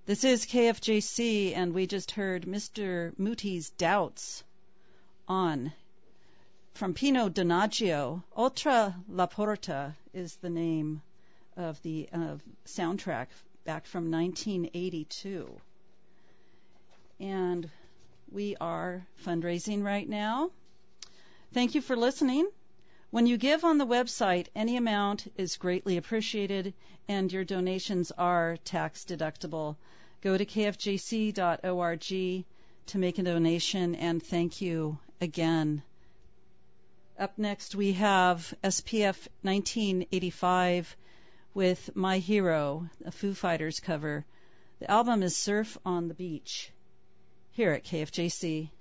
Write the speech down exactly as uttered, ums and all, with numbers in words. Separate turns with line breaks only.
This is K F J C, and we just heard Mister Mooty's Doubts on. From Pino Donaggio, Oltre la Porta is the name of the uh, soundtrack back from nineteen eighty-two. And we are fundraising right now. Thank you for listening. When you give on the website, any amount is greatly appreciated, and your donations are tax deductible. Go to k f j c dot org to make a donation, and thank you again. Up next, we have S P F nineteen eighty-five with My Hero, a Foo Fighters cover. The album is Surf on the Beach, here at K F J C.